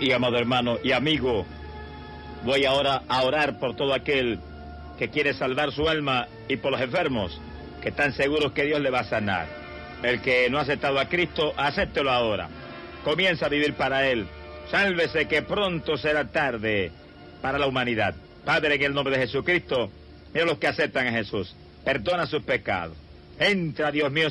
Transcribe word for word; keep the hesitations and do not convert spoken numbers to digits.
Y amado hermano y amigo, voy ahora a orar por todo aquel que quiere salvar su alma y por los enfermos que están seguros que Dios le va a sanar. El que no ha aceptado a Cristo, acéptelo ahora. Comienza a vivir para Él. Sálvese que pronto será tarde para la humanidad. Padre, en el nombre de Jesucristo, mira los que aceptan a Jesús. Perdona sus pecados. Entra, Dios mío,